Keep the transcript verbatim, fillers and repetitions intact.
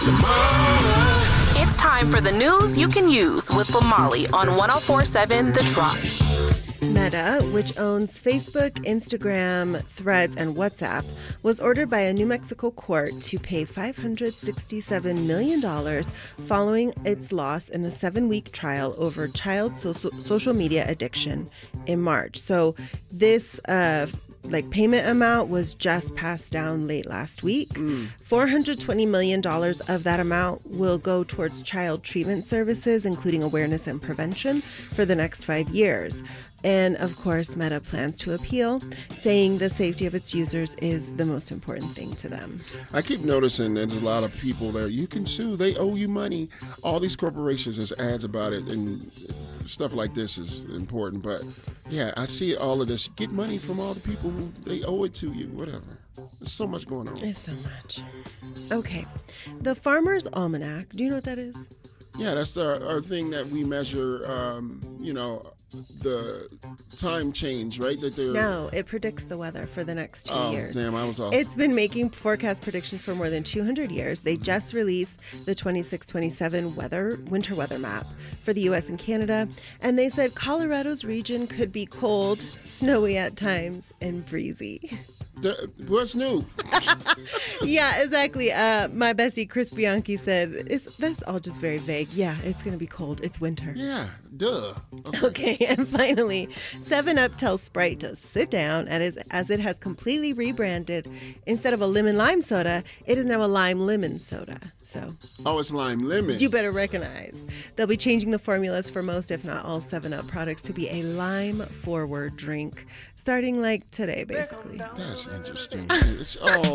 It's time for the news you can use with Lamali on one oh four point seven The Trop. Meta, which owns Facebook, Instagram, Threads, and WhatsApp, was ordered by a New Mexico court to pay five hundred sixty-seven million dollars following its loss in a seven-week trial over child so- social media addiction in March. So this uh, like payment amount was just passed down late last week. Mm. four hundred twenty million dollars of that amount will go towards child treatment services, including awareness and prevention, for the next five years. And of course, Meta plans to appeal, saying the safety of its users is the most important thing to them. I keep noticing there's a lot of people there. You can sue. They owe you money. All these corporations, there's ads about it, and stuff like this is important. But yeah, I see all of this. Get money from all the people who they owe it to you, whatever. There's so much going on. It's so much. Okay. The Farmer's Almanac. Do you know what that is? Yeah, that's our, our thing that we measure, um, you know, the time change, right? That they're No, it predicts the weather for the next two oh, years. Damn, I was off. It's been making forecast predictions for more than two hundred years. They just released the twenty-six twenty-seven weather winter weather map for the U S and Canada, and they said Colorado's region could be cold, snowy at times, and breezy. The, what's new? Yeah, exactly. Uh, my bestie Chris Bianchi said, "Is that's all just very vague? Yeah, it's going to be cold. It's winter." Yeah, duh. Okay. okay, and finally, seven up tells Sprite to sit down, and as, as it has completely rebranded. Instead of a lemon lime soda, it is now a lime lemon soda. So, oh, it's lime lemon. You better recognize. They'll be changing the formulas for most, if not all, seven up products to be a lime forward drink, starting like today, basically. That's interesting. It's all